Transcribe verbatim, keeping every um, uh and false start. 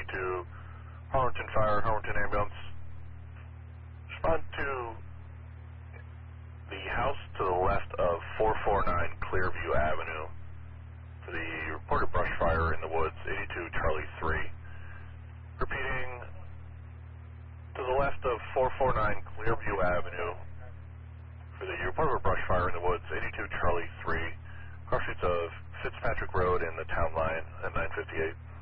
to Harlington Fire, Harlington Ambulance. Respond to the house to the left of four forty-nine Clearview Avenue for the reported brush fire in the woods, eighty-two Charlie three. Repeating, to the left of four forty-nine Clearview Avenue for the reported brush fire in the woods, eighty-two Charlie three. Cross streets of Fitzpatrick Road and the town line at nine fifty-eight.